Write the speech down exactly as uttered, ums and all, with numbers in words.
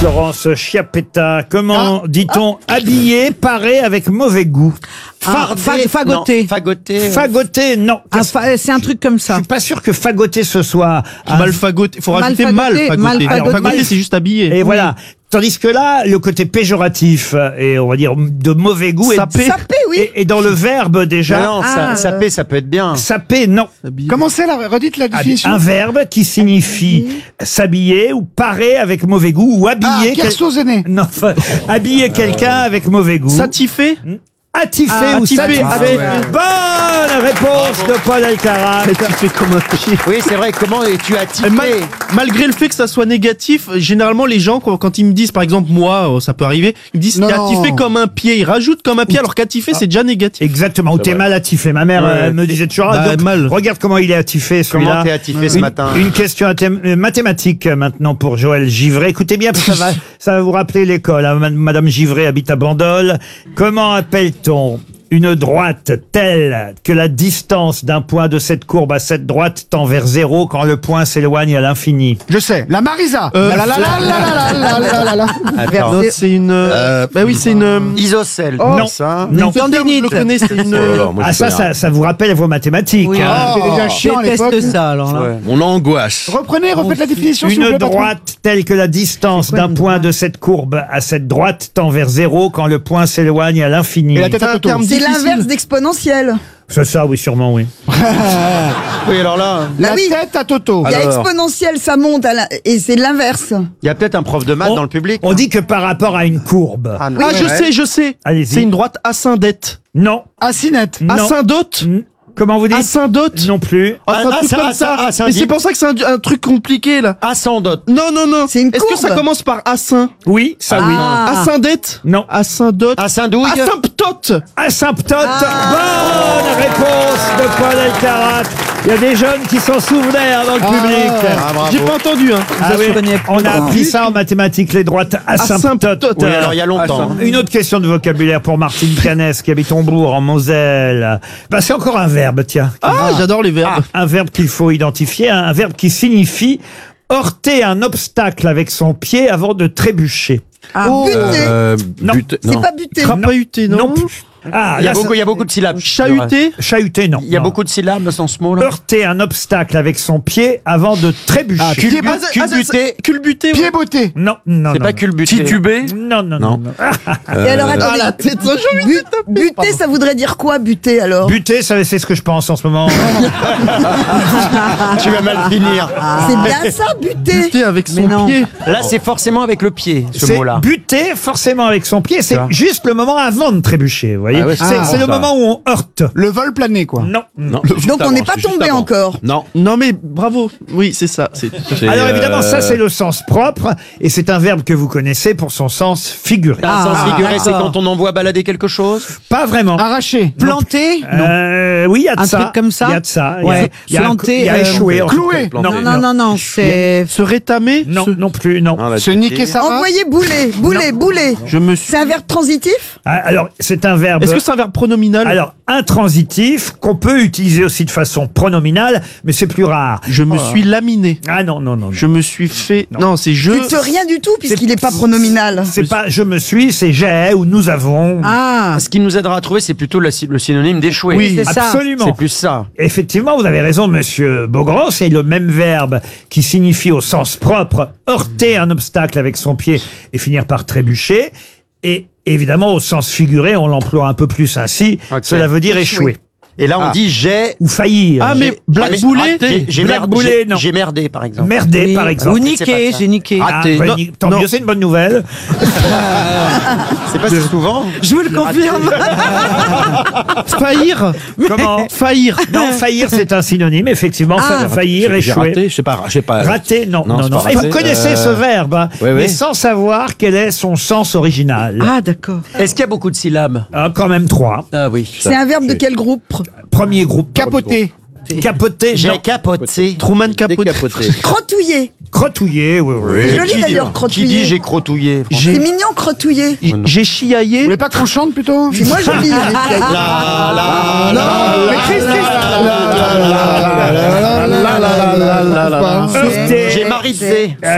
Laurence Chiappetta, comment dit-on habillé, paré avec mauvais goût? Ah, fa- fagoté. Fagoté. Fagoté, non. Ah, fa- c'est un truc comme Je ça. suis pas sûr que fagoté ce soit un- Mal fagoté. Faut Mal rajouter fagoté, mal fagoté. mal Alors, fagoté. fagoté, c'est juste habillé. Et voilà. Tandis que là, le côté péjoratif et on va dire de mauvais goût Sapé. est, Sapé, oui. est- est dans le verbe déjà. Non, non, ça, Ah, ça euh. paie, ça peut être bien. Sapé, non. Comment c'est là? Redites la définition. Un verbe qui signifie s'habiller ou parer avec mauvais goût ou Ah, habiller quel- Kersozéné. non, enfin, habiller quelqu'un avec mauvais goût. Satifé. Attifé Ah, ou attifé, satisfait. attifé. Bonne réponse de Paul Alcarat. Satifé comme un pied. Oui, c'est vrai. Comment es-tu Et attifé? mal- malgré le fait que ça soit négatif, généralement les gens quand, quand ils me disent, par exemple moi, euh, ça peut arriver, ils me disent Non, t'es non. attifé comme un pied, ils rajoutent comme un pied alors qu'attifé c'est déjà négatif. Exactement, ou t'es mal attifé. Ma mère Ouais. euh, me disait toujours, ah, Bah, donc, mal. regarde comment il est attifé celui-là. Comment t'es attifé ce une, matin? Une question athém- euh, mathématique euh, maintenant pour Joël Givray. Écoutez bien, parce que ça va, ça va vous rappeler l'école. hein. Ma- Madame Givray habite à Bandol. Comment appelle-t-on une droite telle que la distance d'un point de cette courbe à cette droite tend vers zéro quand le point s'éloigne à l'infini? Je sais. La Marisa. Euh, La la la la la la la la la. Attends. Non, c'est une. Euh, bah oui, c'est une. euh, Isocèle. Non. Ça. Non. Victor, je le connais, c'est une. euh, Ah ça, ça, ça vous rappelle vos mathématiques. Oui. hein. C'était déjà chiant à l'époque. Déteste ça, alors là. Ouais. Mon angoisse. Reprenez, refaites la définition. s'il vous Une plaît, patron. droite telle que la distance C'est quoi d'un une point droite de cette courbe à cette droite tend vers zéro quand le point s'éloigne à l'infini. Et la tête C'est à un Toto. terme C'est difficile. l'inverse d'exponentiel. C'est ça, oui, sûrement, oui. Oui, alors là, La Bah oui. tête à Toto. Il y a Alors. exponentiel, ça monte, à la- et c'est l'inverse. il y a peut-être un prof de maths On- dans le public. On dit que par rapport à une courbe. Ah, non. Ah, je sais, je sais. Allez-y. C'est une droite ascendette. Non. Assinette. Non. Asyndote. Mm. Comment vous dites? Asyndote. Non plus. Ah, c'est un Ah, truc ça- comme ah, ça- ça. ah, c'est un Mais dit- c'est pour ça que c'est un, un truc compliqué là. Ascendote. Non, non, non. C'est une Est-ce que ça courbe. commence par asyn? Oui, ça oui. Ah. Asyndète? Non. Asyndote. Assyndouille. Asymptote. Asymptote. Ah. Bonne réponse de Paul Alcarat. Il y a des jeunes qui s'en souvenaient hein, dans le public. Ah, bravo. J'ai pas entendu, hein. Ah oui, connais pas. on a appris ça en mathématiques, les droites asymptotes. Asymptote. Oui, alors il y a longtemps. hein. Une autre question de vocabulaire pour Martine Canès qui habite Hombourg en Moselle. Bah, c'est encore un verbe, tiens. Ah, j'adore les verbes. Un verbe qu'il faut identifier, un, un verbe qui signifie heurter un obstacle avec son pied avant de trébucher. Ah, Oh. buter. Euh, Non. but- C'est non. pas buter. Crapahuté, non? Non plus. Ah, Il y a là, beaucoup, il y a beaucoup de syllabes. Chahuté? ça- chahuter, non. Il y a Non. beaucoup de syllabes dans ce mot-là. Heurter un obstacle avec son pied avant de trébucher. Ah, Culbu- Ah, ça- ah, ça- culbuté. Culbuté, ouais. Pied beauté. Non, non, C'est non. pas culbuté. Titubé. Non, non, non. Non. non. Et alors, Ah, attendez. la tête, ça, j'ai envie de Bu- buter, ça voudrait dire quoi, buter, alors? Buter, ça, c'est ce que je pense en ce moment. Tu vas mal finir. C'est bien ça, buter. buter avec Mais son non. pied. Là, c'est forcément avec le pied, ce C'est mot-là. buter forcément avec son pied. C'est Ça. juste le moment avant de trébucher, vous voyez. Ah ouais, c'est c'est bon, c'est le ça. moment où on heurte. Le vol plané, quoi. Non. Non. Donc, on n'est pas tombé encore. Non. Non, mais bravo. Oui, c'est ça. C'est C'est, Alors évidemment, euh, ça c'est le sens propre et c'est un verbe que vous connaissez pour son sens figuré. Un sens Ah, figuré, c'est d'accord. quand on envoie balader quelque chose. Pas vraiment. Arraché. Planté? Euh, oui, il y a de Un ça. truc comme ça Il y a de ça. Il y a- Ouais. il y a, un- Planté, il y a euh, échoué. en tout cloué. cas. Non, non, non, non, c'est... se rétamer. Non, se- non plus, non. non, la Se tête. niquer sa race. Envoyer bouler, bouler, bouler. Je me suis. C'est un verbe transitif? Ah, alors, c'est un verbe. Est-ce que c'est un verbe pronominal? Alors, intransitif qu'on peut utiliser aussi de façon pronominale, mais c'est plus rare. Je me suis laminé. Ah non, non, non. non. Je me suis fait. Non, c'est je. Bute rien du tout, puisqu'il n'est pas pronominal. C'est pas je me suis, c'est j'ai ou nous avons. Ah, Ce qui nous aidera à trouver, c'est plutôt le, le synonyme d'échouer. Oui. c'est ça. Absolument. C'est plus ça. Effectivement, vous avez raison, monsieur Beaugrand, c'est le même verbe qui signifie au sens propre heurter un obstacle avec son pied et finir par trébucher. Et évidemment, au sens figuré, on l'emploie un peu plus ainsi. Ok. Cela veut dire échouer. Et là, on dit j'ai. Ou faillir. Ah, mais Ah, mais blackboulé. j'ai- J'ai Black merdé, boulé, j'ai- non. j'ai merdé, par exemple. Merder, oui. par exemple. Ou C'est niqué, pas ça. j'ai niqué. Ah, raté. bah, Non, ni- tant non. mieux, c'est une bonne nouvelle. C'est pas si souvent. Je vous le confirme. Faillir. Comment Faillir. Non, faillir, c'est un synonyme, effectivement. Ah. Faillir, J'ai échouer. raté, je sais pas, je sais pas. Raté, non, non, Non, non. c'est pas Et vous raté. connaissez Euh, ce verbe, hein, oui, oui. mais sans savoir quel est son sens original. Ah, d'accord. Est-ce qu'il y a beaucoup de syllabes? Ah, quand même trois. Ah oui. C'est un verbe de quel groupe? Premier groupe. Capoté. Capoter, J'ai non. capoté. Truman Capote. Décapoté. Crotouiller. Crotouiller, oui, oui. C'est joli Qui dit- d'ailleurs, Qui crotouiller. dit j'ai crotouillé? C'est J'ai mignon, crotouiller. j'ai Vous chiaillé. voulez pas qu'on chante plutôt? Puis moi, je lis. Mais Chris, Chris. Heurter. J'ai marisé.